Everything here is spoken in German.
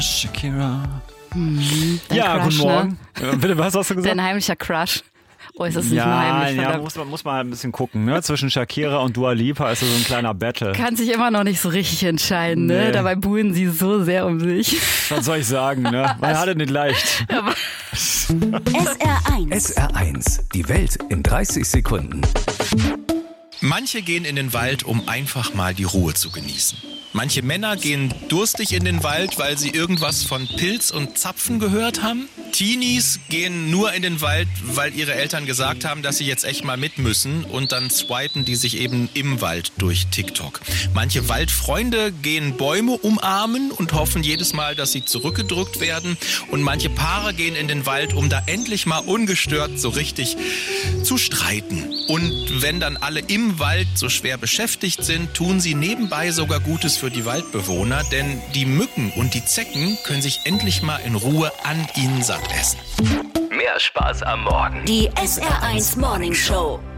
Shakira. Ja, Crush, guten Morgen. Ne? Bitte, was hast du gesagt? Dein heimlicher Crush. Oh, ist das nicht mal heimlich? Ja, muss man halt ein bisschen gucken. Ne? Zwischen Shakira und Dua Lipa ist so ein kleiner Battle. Kann sich immer noch nicht so richtig entscheiden. Ne? Nee. Dabei buhlen sie so sehr um sich. Was soll ich sagen? Ne? Man hat es nicht leicht. SR1. SR1, die Welt in 30 Sekunden. Manche gehen in den Wald, um einfach mal die Ruhe zu genießen. Manche Männer gehen durstig in den Wald, weil sie irgendwas von Pilz und Zapfen gehört haben. Teenies gehen nur in den Wald, weil ihre Eltern gesagt haben, dass sie jetzt echt mal mit müssen. Und dann swipen die sich eben im Wald durch TikTok. Manche Waldfreunde gehen Bäume umarmen und hoffen jedes Mal, dass sie zurückgedrückt werden. Und manche Paare gehen in den Wald, um da endlich mal ungestört so richtig zu streiten. Und wenn dann alle im Wald so schwer beschäftigt sind, tun sie nebenbei sogar Gutes für die Waldbewohner, denn die Mücken und die Zecken können sich endlich mal in Ruhe an ihnen satt essen. Mehr Spaß am Morgen. Die SR1 Morning Show.